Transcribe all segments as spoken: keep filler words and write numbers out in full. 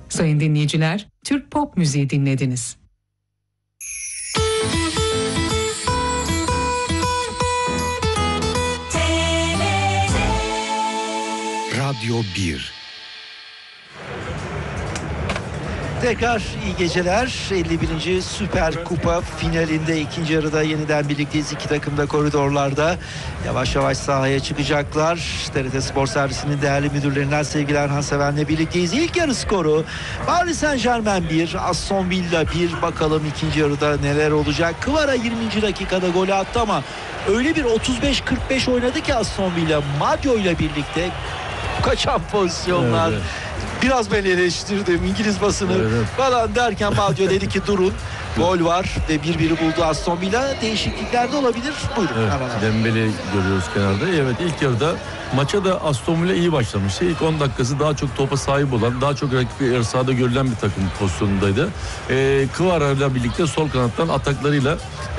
Sayın dinleyiciler, Türk pop müziği dinlediniz. Radyo bir. Tekrar iyi geceler. elli birinci Süper Kupa finalinde ikinci yarıda yeniden birlikteyiz. İki takım da koridorlarda yavaş yavaş sahaya çıkacaklar. T R T Spor Servisi'nin değerli müdürlerinden sevgili Erhan Seven'le birlikteyiz. İlk yarı skoru Paris Saint-Germain bir, Aston Villa bir. Bakalım ikinci yarıda neler olacak. Kvara yirminci dakikada golü attı ama öyle bir otuz beş kırk beş oynadı ki Aston Villa Madio ile birlikte kaçan pozisyonlar. Evet, evet. Biraz ben eleştirdim İngiliz basını evet. falan derken Madio dedi ki durun, gol var ve bir biri buldu Aston Villa. Değişiklikler de olabilir. Buyurun. Evet, Dembele'yi görüyoruz kenarda. Evet, ilk yarıda maça da Aston Villa iyi başlamıştı. İlk on dakikası daha çok topa sahip olan, daha çok rakip yarı sahada görülen bir takım pozisyonundaydı. Ee, Kvara ile birlikte sol kanattan ataklarıyla e,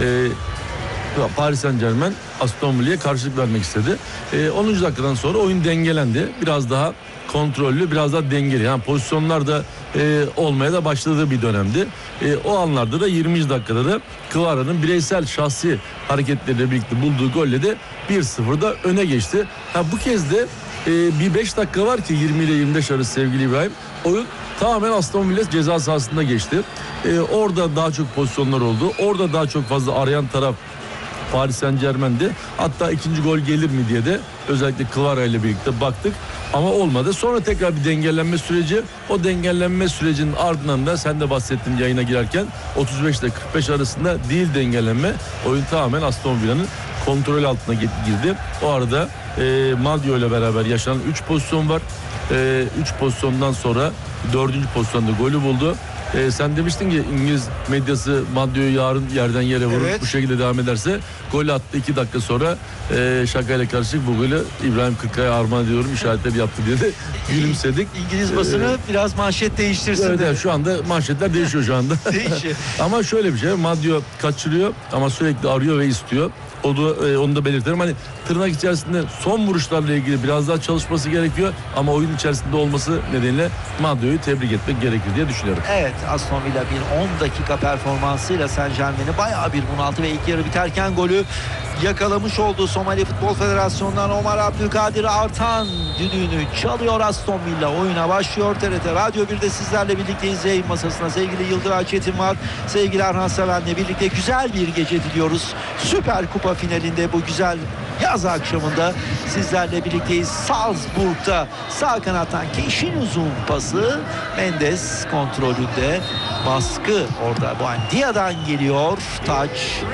Paris Saint-Germain Aston Villa'ya karşılık vermek istedi. Ee, onuncu dakikadan sonra oyun dengelendi. Biraz daha kontrollü, biraz daha dengeli. Yani pozisyonlar da e, olmaya da başladığı bir dönemdi. E, o anlarda da yirminci dakikada da Kvara'nın bireysel şahsi hareketleriyle birlikte bulduğu golle de bir sıfırda öne geçti. Ha, bu kez de e, bir beş dakika var ki yirmi ile yirmi beş arası sevgili İbrahim. Oyun tamamen Aston Villa ceza sahasında geçti. E, orada daha çok pozisyonlar oldu. Orada daha çok fazla arayan taraf Paris Saint-Germain'di. Hatta ikinci gol gelir mi diye de özellikle Kvara ile birlikte baktık ama olmadı. Sonra tekrar bir dengelenme süreci. O dengelenme sürecinin ardından da sen de bahsettin yayına girerken otuz beş ile kırk beş arasında değil dengelenme. Oyun tamamen Aston Villa'nın kontrol altına girdi. O arada e, Madio ile beraber yaşanan üç pozisyon var. üç e, pozisyondan sonra dördüncü pozisyonda golü buldu. Ee, sen demiştin ki İngiliz medyası Madio'yu yarın yerden yere vurur, evet. Bu şekilde devam ederse gol attı iki dakika sonra e, şakayla karışık bu golü İbrahim Kırkaya armağan ediyorum işaretleri yaptı diye de gülümsedik. İngiliz basını ee, biraz manşet değiştirsin. Evet, evet, şu anda manşetler değişiyor şu anda. Değişiyor. Ama şöyle bir şey, Madio kaçırıyor ama sürekli arıyor ve istiyor. O da, e, onu da belirtelim. Hani tırnak içerisinde son vuruşlarla ilgili biraz daha çalışması gerekiyor ama oyun içerisinde olması nedeniyle Madio'yu tebrik etmek gerekir diye düşünüyorum. Evet, Aston Villa bir on dakika performansıyla Saint-Germain'i bayağı bir bunaltı ve ilk yarı biterken golü yakalamış olduğu Somali Futbol Federasyonu'ndan Omar Abdülkadir Artan düdüğünü çalıyor. Aston Villa oyuna başlıyor. T R T Radyo birde sizlerle birlikteyiz. Yayın masasına sevgili Yıldıray Çetin var. Sevgili Erhan Seven'le birlikte güzel bir gece diliyoruz. Süper Kupa finalinde bu güzel yaz akşamında sizlerle birlikteyiz. Salzburg'da sağ kanattan Keşin uzun pası. Mendes kontrolünde baskı orada. Buendia'dan geliyor. Taç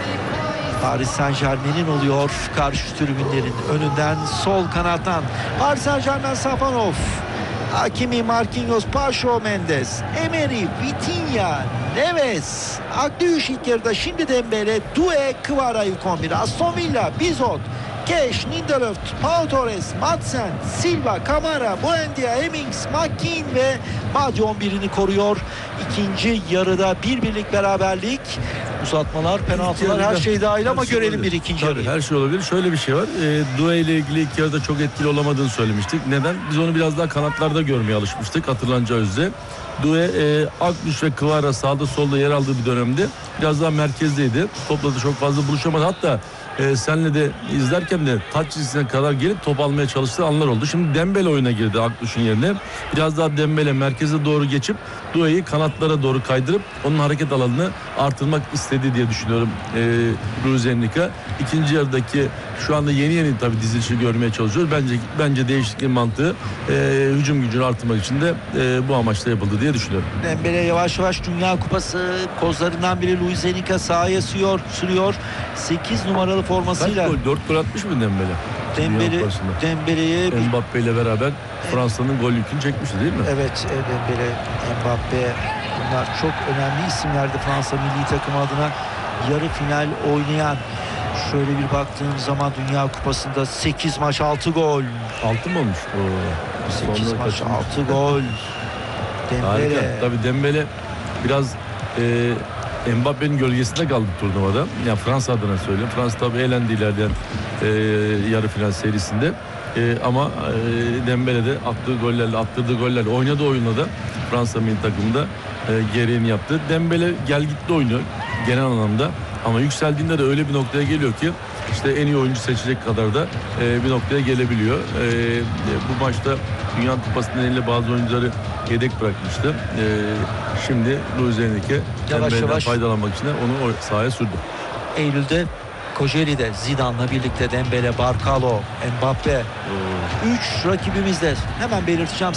Paris Saint-Germain'in oluyor karşı tribünlerin önünden sol kanattan Paris Saint-Germain Safanov, Hakimi, Marquinhos, Pacho, Mendes, Emery, Vitinha, Neves, Akdüş ilk yarıda, şimdi Dembele, Due, Kvara ilk on bir. Aston Villa, Bizot, Keş, Lindelöf, Pau Torres, Madsen, Silva, Kamara, Buendia, Hemmings, McKean ve Madio on birini koruyor. İkinci yarıda bir birlik beraberlik. Uzatmalar, penaltılar, her şey dahil ama şey görelim olabilir. Bir ikinci yarı. Her şey olabilir. Şöyle bir şey var. E, Due ile ilgili ilk yarıda çok etkili olamadığını söylemiştik. Neden? Biz onu biraz daha kanatlarda görmeye alışmıştık hatırlanacağı üzere. Due, e, Akdüş ve Kvara sağda solda yer aldığı bir dönemde biraz daha merkezdeydi. Topla da çok fazla buluşamadı. Hatta e, senle de izlerken de taç çizgisine kadar gelip top almaya çalıştığı anlar oldu. Şimdi Dembele oyuna girdi Akdüş'ün yerine. Biraz daha Dembele merkeze doğru geçip Due'yi kanatlara doğru kaydırıp onun hareket alanını artırmak istedi diye düşünüyorum e, Luis Enrique. İkinci yarıdaki şu anda yeni yeni tabii dizilişi görmeye çalışıyoruz. Bence bence değişikliğin mantığı e, hücum gücünü artırmak için de e, bu amaçla yapıldı diye düşünüyorum. Dembele yavaş yavaş Dünya Kupası kozlarından biri Luis Enrique sahaya sürüyor. sürüyor. sekiz numaralı formasıyla. Kaç gol? dört gol atmış mı Dembele? Dembele, Dembele'ye bir... Mbappe ile beraber Fransa'nın gol yükünü çekmişti değil mi? Evet, Dembele, Mbappe bunlar çok önemli isimlerdi Fransa milli takımı adına. Yarı final oynayan, şöyle bir baktığım zaman Dünya Kupası'nda sekiz maç altı gol. altı mı olmuş? Oo. sekiz maç altı gol. Dembele. Harika. Tabii Dembele biraz e, Mbappe'nin gölgesinde kaldı turnuvada. Yani Fransa adına söyleyeyim. Fransa tabii elendi ilerleyen e, yarı final serisinde. E, ama e, Dembele de attığı gollerle, attırdığı gollerle, oynadığı oyunla da Fransa milli takımında e, gereğini yaptı. Dembele gel gitti oynuyor genel anlamda. Ama yükseldiğinde de öyle bir noktaya geliyor ki işte en iyi oyuncu seçecek kadar da e, bir noktaya gelebiliyor. E, bu maçta Dünya Kupası nedeniyle bazı oyuncuları yedek bırakmıştı. E, şimdi Luis Enrique Dembele'den yavaş. faydalanmak için onu sahaya sürdü. Eylül'de Kocaeli'de Zidane'la birlikte Dembele, Barkalo, Mbappe. Üç rakibimizle hemen belirteceğim